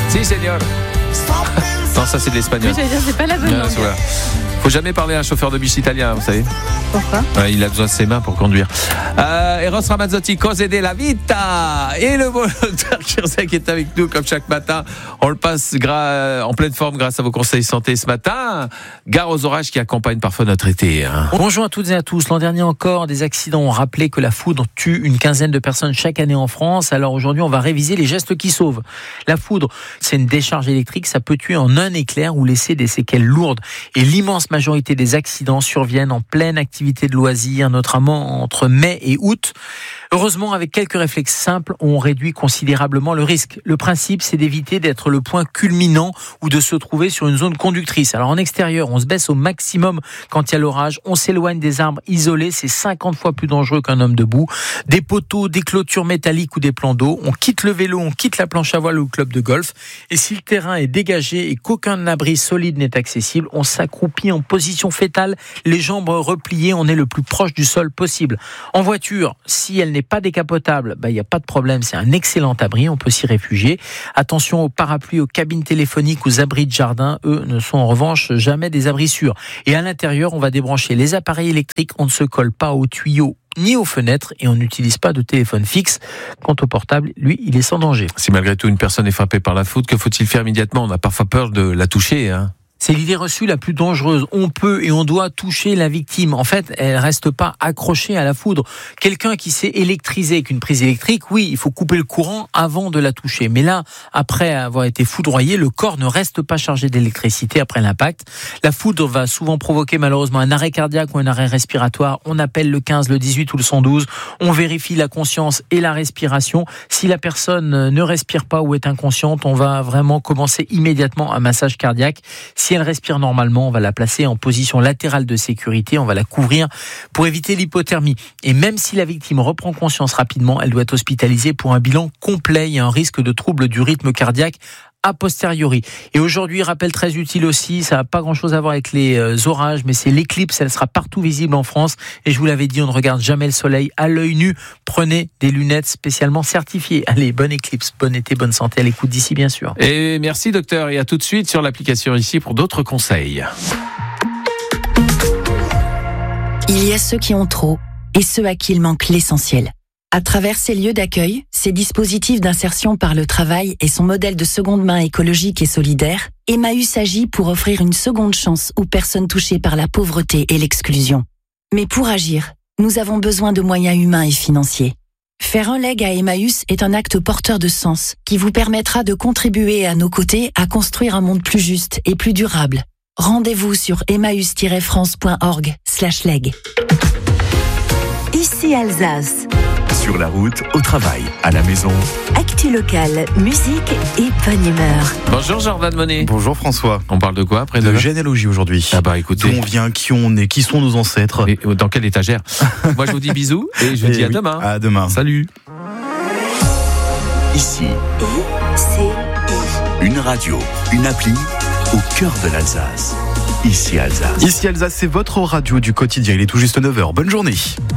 Si, señor. Non, ça c'est de l'espagnol. Oui, j'allais dire, c'est pas la bonne langue. Voilà. Faut jamais parler à un chauffeur de bus italien, vous savez. Pourquoi ? Il a besoin de ses mains pour conduire. Eros Ramazzotti, Cose della Vita. Et le beau docteur Kirchek est avec nous comme chaque matin. On le passe en pleine forme grâce à vos conseils santé ce matin. Gare aux orages qui accompagnent parfois notre été. Bonjour à toutes et à tous. L'an dernier encore, des accidents ont rappelé que la foudre tue une quinzaine de personnes chaque année en France. Alors aujourd'hui, on va réviser les gestes qui sauvent. La foudre, c'est une décharge électrique. Ça peut tuer en un éclair ou laisser des séquelles lourdes. Et l'immense majorité des accidents surviennent en pleine activité de loisirs, notamment entre mai et août. Heureusement, avec quelques réflexes simples, on réduit considérablement le risque. Le principe, c'est d'éviter d'être le point culminant ou de se trouver sur une zone conductrice. Alors en extérieur, on se baisse au maximum quand il y a l'orage. On s'éloigne des arbres isolés, c'est 50 fois plus dangereux qu'un homme debout. Des poteaux, des clôtures métalliques ou des plans d'eau. On quitte le vélo, on quitte la planche à voile ou le club de golf. Et si le terrain est dégagé et qu'aucun abri solide n'est accessible, on s'accroupit en position fétale, les jambes repliées, on est le plus proche du sol possible. En voiture, si elle n'est pas décapotable, il n'y a pas de problème, c'est un excellent abri, on peut s'y réfugier. Attention aux parapluies, aux cabines téléphoniques, aux abris de jardin, eux ne sont en revanche jamais des abris sûrs. Et à l'intérieur, on va débrancher les appareils électriques, on ne se colle pas aux tuyaux ni aux fenêtres et on n'utilise pas de téléphone fixe. Quant au portable, lui, il est sans danger. Si malgré tout une personne est frappée par la foudre, que faut-il faire immédiatement ? On a parfois peur de la toucher. C'est l'idée reçue la plus dangereuse. On peut et on doit toucher la victime. En fait, elle reste pas accrochée à la foudre. Quelqu'un qui s'est électrisé avec une prise électrique, oui, il faut couper le courant avant de la toucher. Mais là, après avoir été foudroyé, le corps ne reste pas chargé d'électricité après l'impact. La foudre va souvent provoquer malheureusement un arrêt cardiaque ou un arrêt respiratoire. On appelle le 15, le 18 ou le 112. On vérifie la conscience et la respiration. Si la personne ne respire pas ou est inconsciente, on va vraiment commencer immédiatement un massage cardiaque. Si elle respire normalement, on va la placer en position latérale de sécurité, on va la couvrir pour éviter l'hypothermie. Et même si la victime reprend conscience rapidement, elle doit être hospitalisée pour un bilan complet. Il y a un risque de trouble du rythme cardiaque a posteriori. Et aujourd'hui, rappel très utile aussi, ça n'a pas grand-chose à voir avec les orages, mais c'est l'éclipse, elle sera partout visible en France. Et je vous l'avais dit, on ne regarde jamais le soleil à l'œil nu. Prenez des lunettes spécialement certifiées. Allez, bonne éclipse, bon été, bonne santé à l'écoute d'ici, bien sûr. Et merci docteur, et à tout de suite sur l'application ici pour d'autres conseils. Il y a ceux qui ont trop et ceux à qui il manque l'essentiel. À travers ces lieux d'accueil, ces dispositifs d'insertion par le travail et son modèle de seconde main écologique et solidaire, Emmaüs agit pour offrir une seconde chance aux personnes touchées par la pauvreté et l'exclusion. Mais pour agir, nous avons besoin de moyens humains et financiers. Faire un leg à Emmaüs est un acte porteur de sens qui vous permettra de contribuer à nos côtés à construire un monde plus juste et plus durable. Rendez-vous sur emmaüs-france.org/leg. Ici Alsace. Sur la route, au travail, à la maison. Actu locale, musique et bonne humeur. Bonjour Jordan Monet. Bonjour François. On parle de quoi après De généalogie aujourd'hui. Ah bah écoutez. D'où on vient, qui on est, qui sont nos ancêtres. Et dans quelle étagère? Moi je vous dis bisous et je vous dis à demain. À demain. Salut. Ici, une radio, une appli au cœur de l'Alsace. Ici Alsace. Ici Alsace, c'est votre radio du quotidien. Il est tout juste 9h. Bonne journée.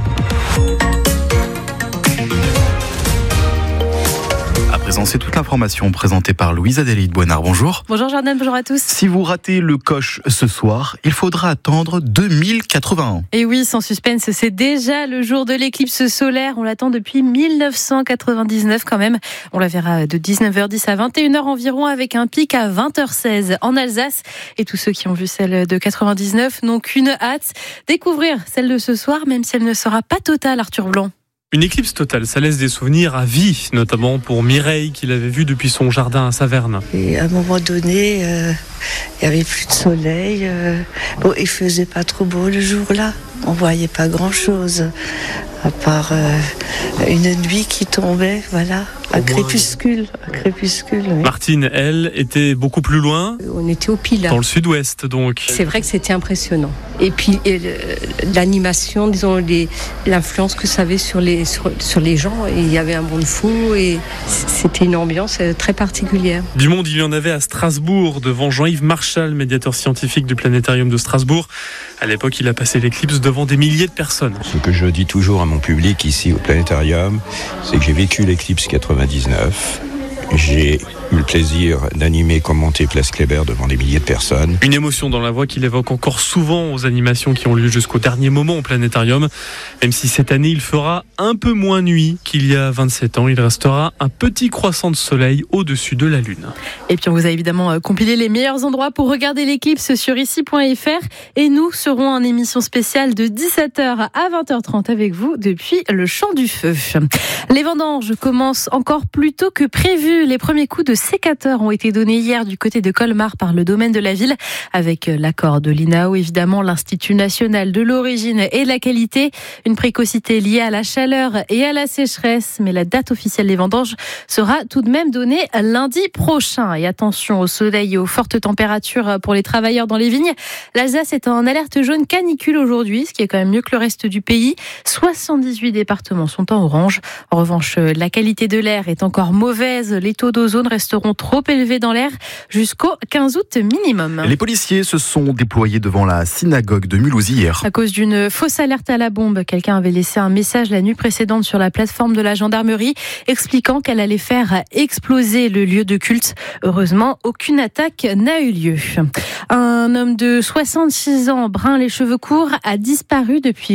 À présent, c'est toute l'information présentée par Louise-Adélaïde Boinard. Bonjour. Bonjour Jordan, bonjour à tous. Si vous ratez le coche ce soir, il faudra attendre 2081. Et oui, sans suspense, c'est déjà le jour de l'éclipse solaire. On l'attend depuis 1999 quand même. On la verra de 19h10 à 21h environ avec un pic à 20h16 en Alsace. Et tous ceux qui ont vu celle de 99 n'ont qu'une hâte, découvrir celle de ce soir, même si elle ne sera pas totale, Arthur Blanc. Une éclipse totale, ça laisse des souvenirs à vie, notamment pour Mireille qui l'avait vue depuis son jardin à Saverne. Et à un moment donné, il n'y avait plus de soleil. Bon, il faisait pas trop beau le jour-là. On voyait pas grand-chose, à part une nuit qui tombait, voilà. Un crépuscule. Oui. Martine, elle, était beaucoup plus loin. On était au Pilat. Dans le sud-ouest, donc. C'est vrai que c'était impressionnant. Et puis, l'animation, disons, l'influence que ça avait sur les gens. Et il y avait un monde fou et c'était une ambiance très particulière. Du monde, il y en avait à Strasbourg, devant Jean-Yves Marchal, médiateur scientifique du Planétarium de Strasbourg. À l'époque, il a passé l'éclipse devant des milliers de personnes. Ce que je dis toujours à mon public ici au Planétarium, c'est que j'ai vécu l'éclipse 99. J'ai eu le plaisir d'animer, commenter Place Kléber devant des milliers de personnes. Une émotion dans la voix qu'il évoque encore souvent aux animations qui ont lieu jusqu'au dernier moment au planétarium. Même si cette année, il fera un peu moins nuit qu'il y a 27 ans. Il restera un petit croissant de soleil au-dessus de la Lune. Et puis on vous a évidemment compilé les meilleurs endroits pour regarder l'éclipse sur ici.fr. Et nous serons en émission spéciale de 17h à 20h30 avec vous depuis le Champ du Feu. Les vendanges commencent encore plus tôt que prévu. Les premiers coups de sécateur ont été donnés hier du côté de Colmar par le domaine de la ville, avec l'accord de l'INAO, évidemment, l'Institut national de l'origine et de la qualité. Une précocité liée à la chaleur et à la sécheresse, mais la date officielle des vendanges sera tout de même donnée lundi prochain. Et attention au soleil et aux fortes températures pour les travailleurs dans les vignes. L'Alsace est en alerte jaune canicule aujourd'hui, ce qui est quand même mieux que le reste du pays. 78 départements sont en orange. En revanche, la qualité de l'air est encore mauvaise. Les taux d'ozone resteront trop élevés dans l'air jusqu'au 15 août minimum. Les policiers se sont déployés devant la synagogue de Mulhouse hier. À cause d'une fausse alerte à la bombe, quelqu'un avait laissé un message la nuit précédente sur la plateforme de la gendarmerie expliquant qu'elle allait faire exploser le lieu de culte. Heureusement, aucune attaque n'a eu lieu. Un homme de 66 ans, brun les cheveux courts, a disparu depuis